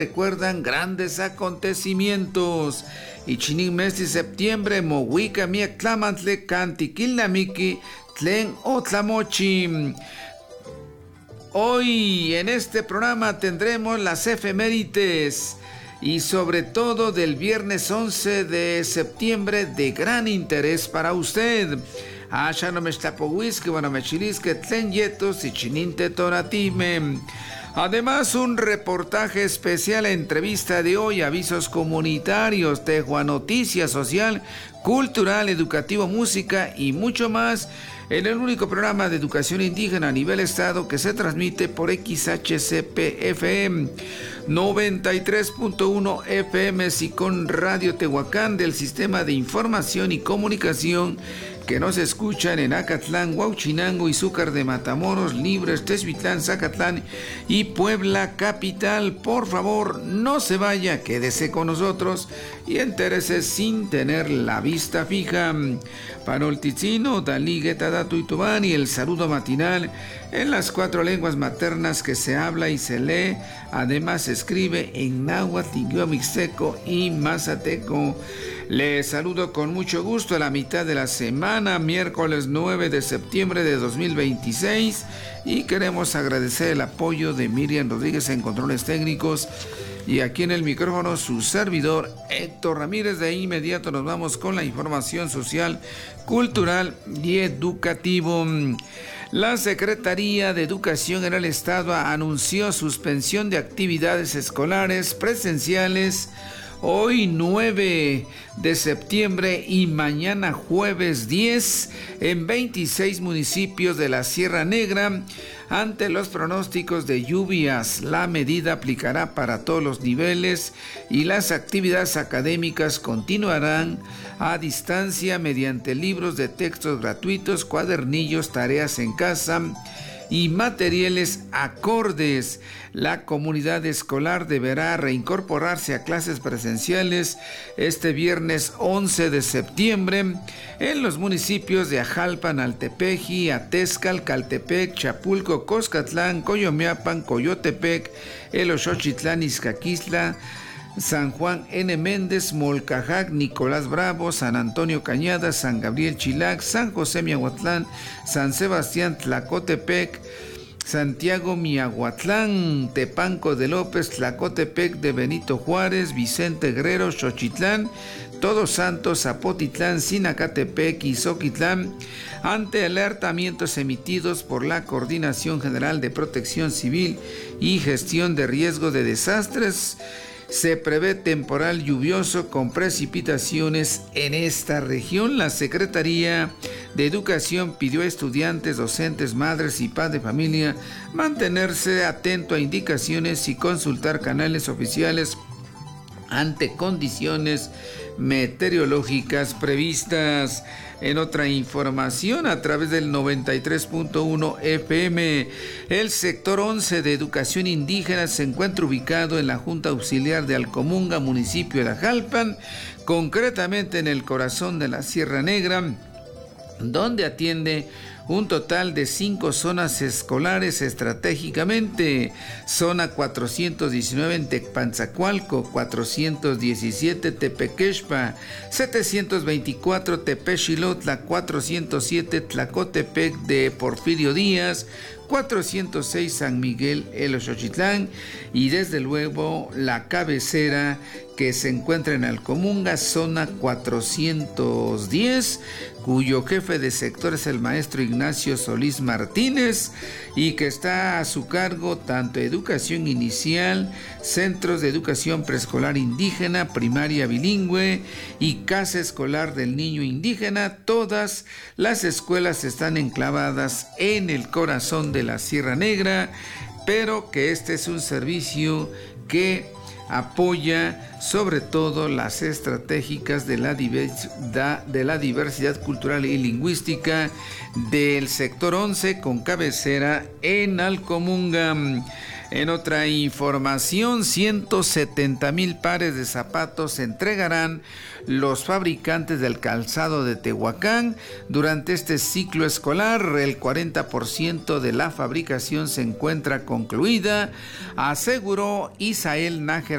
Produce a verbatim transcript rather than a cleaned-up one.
recuerdan grandes acontecimientos. Y chinin mes de septiembre, mohuica miak tlamantle cantiquilnamiki tlen otlamochi. Hoy en este programa tendremos las efemérides y sobre todo del viernes once de septiembre de gran interés para usted. Asha no me estapohuisque, bueno me chilisque tlen yetos y chininte toratime. Además, un reportaje especial, entrevista de hoy, avisos comunitarios, Tejua Noticia Social, Cultural, Educativo, Música y mucho más en el único programa de educación indígena a nivel estado que se transmite por X H C P F M noventa y tres punto uno F M y con Radio Tehuacán del Sistema de Información y Comunicación que nos escuchan en Acatlán, Huauchinango, Izúcar de Matamoros, Libres, Texvitlán, Zacatlán y Puebla Capital. Por favor, no se vaya, quédese con nosotros y entérese sin tener la vista fija. Panolticino, Daligueta, Datu y Tubán y el saludo matinal en las cuatro lenguas maternas que se habla y se lee. Además, se escribe en náhuatl, idioma mixteco y mazateco. Les saludo con mucho gusto a la mitad de la semana, miércoles nueve de septiembre de dos mil veintiséis, y queremos agradecer el apoyo de Miriam Rodríguez en controles técnicos y aquí en el micrófono su servidor Héctor Ramírez. De inmediato nos vamos con la información social, cultural y educativo. La Secretaría de Educación en el Estado anunció suspensión de actividades escolares presenciales hoy nueve de septiembre y mañana jueves diez en veintiséis municipios de la Sierra Negra ante los pronósticos de lluvias. La medida aplicará para todos los niveles y las actividades académicas continuarán a distancia mediante libros de textos gratuitos, cuadernillos, tareas en casa y materiales acordes. La comunidad escolar deberá reincorporarse a clases presenciales este viernes once de septiembre en los municipios de Ajalpan, Altepeji, Atezcal, Caltepec, Chapulco, Coscatlán, Coyomeapan, Coyotepec, El Oxochitlán, Izcaquistla, San Juan N. Méndez, Molcajac, Nicolás Bravo, San Antonio Cañada, San Gabriel Chilac, San José Miahuatlán, San Sebastián Tlacotepec, Santiago Miahuatlán, Tepanco de López, Tlacotepec de Benito Juárez, Vicente Guerrero, Xochitlán, Todos Santos, Zapotitlán, Sinacatepec y Zoquitlán, ante alertamientos emitidos por la Coordinación General de Protección Civil y Gestión de Riesgo de Desastres. Se prevé temporal lluvioso con precipitaciones en esta región. La Secretaría de Educación pidió a estudiantes, docentes, madres y padres de familia mantenerse atento a indicaciones y consultar canales oficiales ante condiciones meteorológicas previstas. En otra información, a través del noventa y tres punto uno F M, el sector once de educación indígena se encuentra ubicado en la Junta Auxiliar de Alcomunga, municipio de Ajalpan, concretamente en el corazón de la Sierra Negra, donde atiende un total de cinco zonas escolares estratégicamente. Zona cuatrocientos diecinueve en Tecpanzacualco, cuatrocientos diecisiete Tepequexpa, setecientos veinticuatro Tepexilotla, cuatrocientos siete Tlacotepec de Porfirio Díaz, cuatrocientos seis San Miguel El Oxochitlán y desde luego la cabecera que se encuentra en Alcomunga, zona cuatrocientos diez, cuyo jefe de sector es el maestro Ignacio Solís Martínez y que está a su cargo tanto educación inicial, centros de educación preescolar indígena, primaria bilingüe y casa escolar del niño indígena. Todas las escuelas están enclavadas en el corazón de la Sierra Negra, pero que este es un servicio que apoya sobre todo las estratégicas de la diversidad, de la diversidad cultural y lingüística del sector once con cabecera en Alcomunga. En otra información, ciento setenta mil pares de zapatos se entregarán los fabricantes del calzado de Tehuacán durante este ciclo escolar. El cuarenta por ciento de la fabricación se encuentra concluida, aseguró Isael Nájera